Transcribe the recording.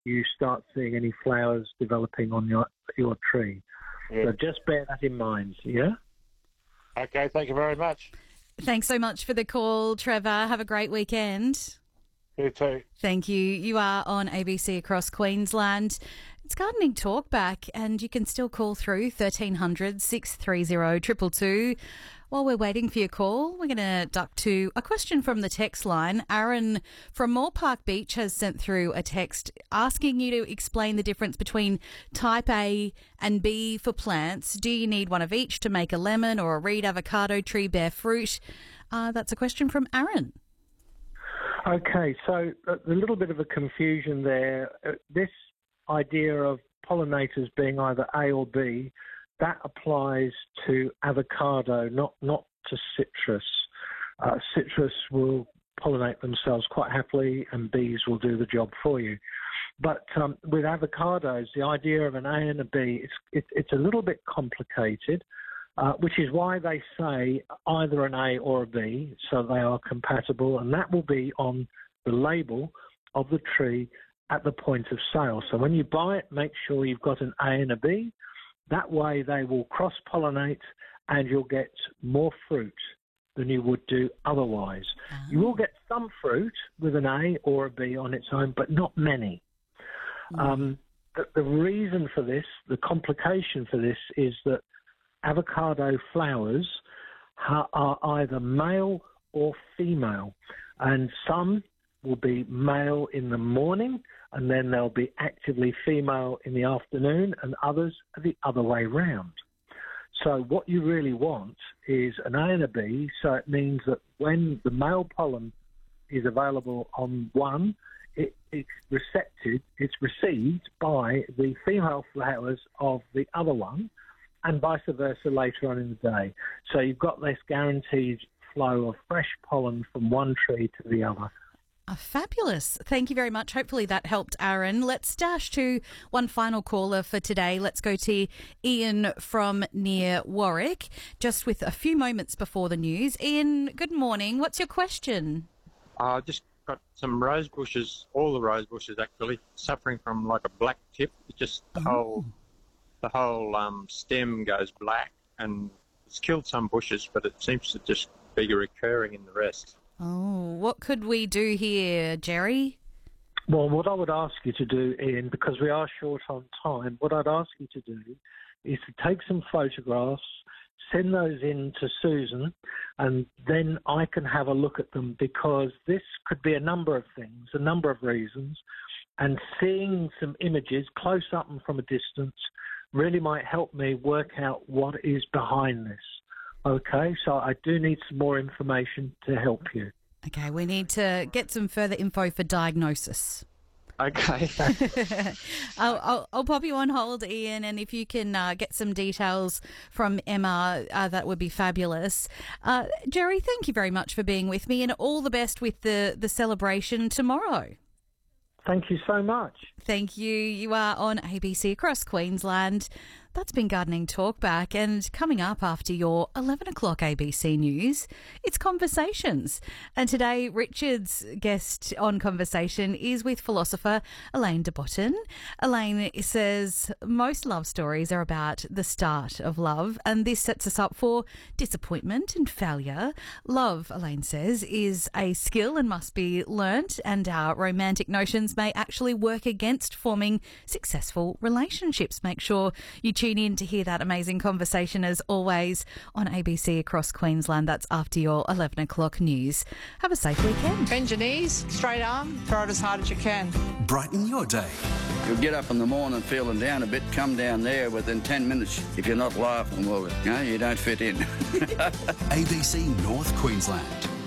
you start seeing any flowers developing on your tree. Yeah. So just bear that in mind, yeah? Okay, thank you very much. Thanks so much for the call, Trevor. Have a great weekend. You too. Thank you. You are on ABC across Queensland. It's Gardening Talk back, and you can still call through 1300 630 222. While we're waiting for your call, we're going to duck to a question from the text line. Aaron from Moore Park Beach has sent through a text asking you to explain the difference between type A and B for plants. Do you need one of each to make a lemon or a reed avocado tree bear fruit? That's a question from Aaron. Okay, so a little bit of a confusion there. This idea of pollinators being either A or B, that applies to avocado, not to citrus. Citrus will pollinate themselves quite happily, and bees will do the job for you. But with avocados, the idea of an A and a B, it's a little bit complicated, which is why they say either an A or a B, so they are compatible, and that will be on the label of the tree at the point of sale. So when you buy it, make sure you've got an A and a B. That way they will cross-pollinate and you'll get more fruit than you would do otherwise. Oh. You will get some fruit with an A or a B on its own, but not many. The reason for this, the complication for this, is that avocado flowers are either male or female, and some will be male in the morning, and then they'll be actively female in the afternoon, and others are the other way round. So what you really want is an A and a B, so it means that when the male pollen is available on one, it's received by the female flowers of the other one, and vice versa later on in the day. So you've got this guaranteed flow of fresh pollen from one tree to the other. Fabulous. Thank you very much. Hopefully that helped, Aaron. Let's dash to one final caller for today. Let's go to Ian from near Warwick, just with a few moments before the news. Ian, good morning. What's your question? I just got some rose bushes, all the rose bushes actually, suffering from like a black tip. It just the whole stem goes black, and it's killed some bushes, but it seems to just be recurring in the rest. Oh, what could we do here, Jerry? Well, what I would ask you to do, Ian, because we are short on time, what I'd ask you to do is to take some photographs, send those in to Susan, and then I can have a look at them, because this could be a number of things, a number of reasons, and seeing some images close up and from a distance really might help me work out what is behind this. Okay, so I do need some more information to help you. Okay, we need to get some further info for diagnosis. Okay. I'll pop you on hold, Ian, and if you can get some details from Emma, that would be fabulous. Jerry, thank you very much for being with me, and all the best with the celebration tomorrow. Thank you so much. Thank you. You are on ABC across Queensland. That's been Gardening Talkback, and coming up after your 11 o'clock ABC News, it's Conversations. And today, Richard's guest on Conversation is with philosopher Elaine de Botton. Elaine says most love stories are about the start of love, and this sets us up for disappointment and failure. Love, Elaine says, is a skill and must be learnt, and our romantic notions may actually work against forming successful relationships. Make sure you tune in to hear that amazing conversation, as always, on ABC across Queensland. That's after your 11 o'clock news. Have a safe weekend. Bend your knees, straight arm, throw it as hard as you can. Brighten your day. You'll get up in the morning feeling down a bit, come down there within 10 minutes. If you're not laughing, well, you don't fit in. ABC North Queensland.